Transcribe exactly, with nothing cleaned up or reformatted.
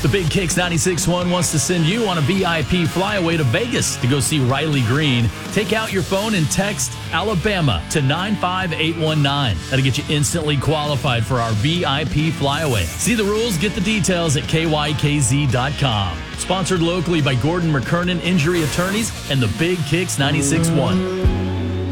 The Big Kicks ninety-six point one wants to send you on a V I P flyaway to Vegas to go see Riley Green. Take out your phone and text Alabama to nine five eight one nine. That'll get you instantly qualified for our V I P flyaway. See the rules, get the details at K Y K Z dot com. Sponsored locally by Gordon McKernan Injury Attorneys and the Big Kicks ninety-six point one.